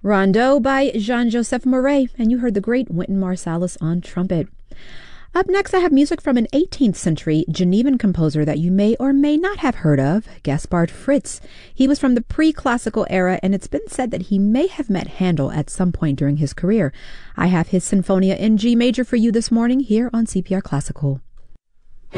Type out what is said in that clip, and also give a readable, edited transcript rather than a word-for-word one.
Rondeau by Jean-Joseph Murray, and you heard the great Wynton Marsalis on trumpet. Up next, I have music from an 18th century Genevan composer that you may or may not have heard of, Gaspard Fritz. He was from the pre-classical era, and it's been said that he may have met Handel at some point during his career. I have his Sinfonia in G major for you this morning here on CPR Classical.